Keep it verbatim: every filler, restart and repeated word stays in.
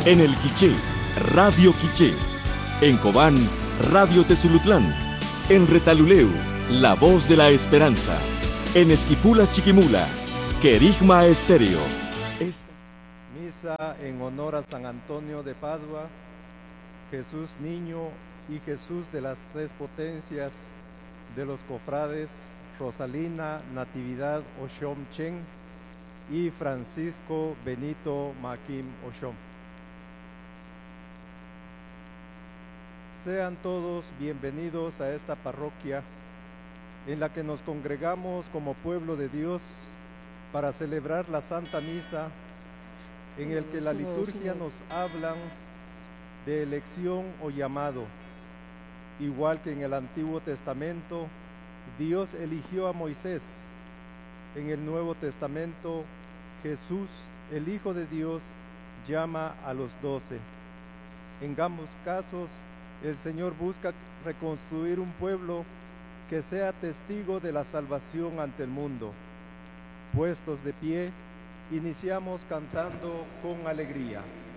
En el Quiché, Radio Quiché. En Cobán, Radio Tezulutlán. En Retaluleu, La Voz de la Esperanza. En Esquipula Chiquimula, Querigma Estéreo. Esta... Misa en honor a San Antonio de Padua, Jesús Niño y Jesús de las Tres Potencias, de los cofrades Rosalina Natividad Oshom Chen y Francisco Benito Maquim Oshom. Sean todos bienvenidos a esta parroquia en la que nos congregamos como pueblo de Dios para celebrar la Santa Misa, en el que la liturgia nos habla de elección o llamado. Igual que en el Antiguo Testamento, Dios eligió a Moisés. En el Nuevo Testamento, Jesús, el Hijo de Dios, llama a los doce. En ambos casos, el Señor busca reconstruir un pueblo que sea testigo de la salvación ante el mundo. Puestos de pie, iniciamos cantando con alegría.